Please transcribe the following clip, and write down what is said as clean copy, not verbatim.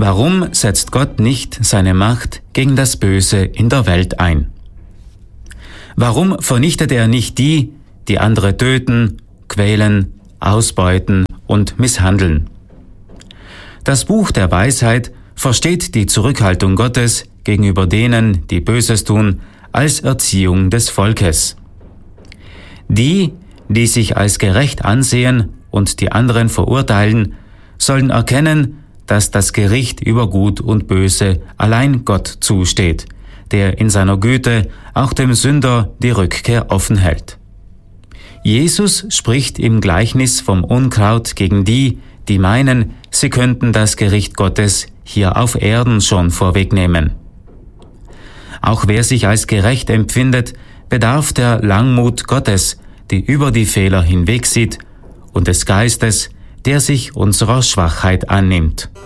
Warum setzt Gott nicht seine Macht gegen das Böse in der Welt ein? Warum vernichtet er nicht die, die andere töten, quälen, ausbeuten und misshandeln? Das Buch der Weisheit versteht die Zurückhaltung Gottes gegenüber denen, die Böses tun, als Erziehung des Volkes. Die, die sich als gerecht ansehen und die anderen verurteilen, sollen erkennen, dass das Gericht über Gut und Böse allein Gott zusteht, der in seiner Güte auch dem Sünder die Rückkehr offen hält. Jesus spricht im Gleichnis vom Unkraut gegen die, die meinen, sie könnten das Gericht Gottes hier auf Erden schon vorwegnehmen. Auch wer sich als gerecht empfindet, bedarf der Langmut Gottes, die über die Fehler hinwegsieht, und des Geistes, der sich unserer Schwachheit annimmt.